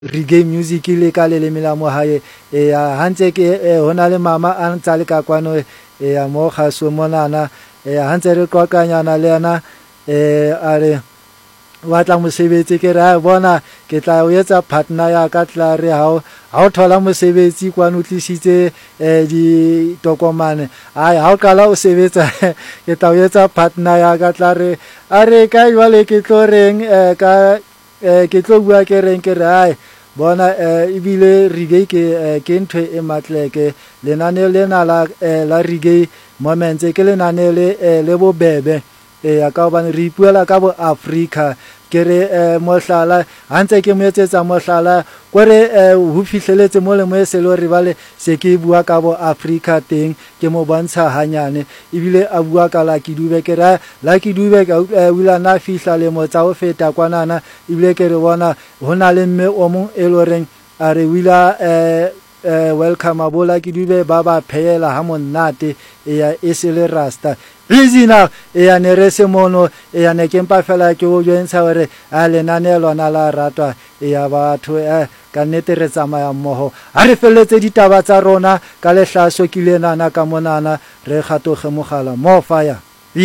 reggae music le ka leleme la mo hae hantse ke hona le mama a ntsa le ka kwano mo khaso monana hantse re kwakanyana le yana a re wa tla mosebetsi ke ra bona ke tla o etsa partner ya ka tla re ha o thola mosebetsi kwano tlisitse di tokomane ha o kala o sebetsa ke tla o etsa partner ya ka tla re a re ka jwale ke tlo reng ka ke tlo bua ke reng ke re bona ibile reggae ke ntwe e matleke lenane lena la reggae moments ke lenane le bobebe ya ka ba re ipuela ka bo Africa ke re mohlala hantse ke mo etsetsa mohlala kwere ho fihleletse mo le mo eselo re bale se ke bua ka bo Africa teng ke mo bontsha hanyane ibile a bua ka la ke dube ke ra la ke dube ka wila na fihla le mo tsa o feta kwanana ibile ke re bona hona le mme o mong eloreng a re wila welcome abola ke dube ba phela ha monate ya esele rasta easy now ne re se mono ne ke mpa fela ke o jwentsha hore a lenane lona la ratwa ya batho ka nnete re tsamaya mmoho ha re felletse ditaba tsa rona ka lehlaso ke lenana ka monana re gatoge mogala mo fire.